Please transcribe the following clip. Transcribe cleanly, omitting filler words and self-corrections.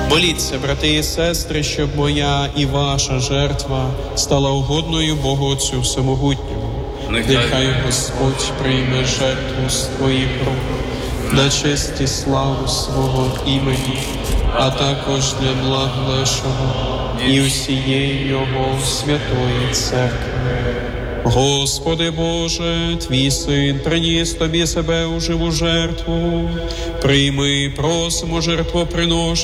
Моліться, брати і сестри, щоб моя і ваша жертва стала угодною Богу Отцю Всемогутньому. Нехай Господь прийме жертву з твоїх рук на честь і славу свого імені, а також для благ нашого і усієї Його святої церкви. Господи Боже, Твій Син приніс Тобі себе у живу жертву. Прийми, просимо, жертвоприношення